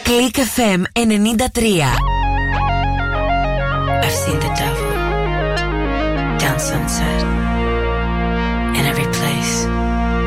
Click FM 93. I've seen the devil down Sunset.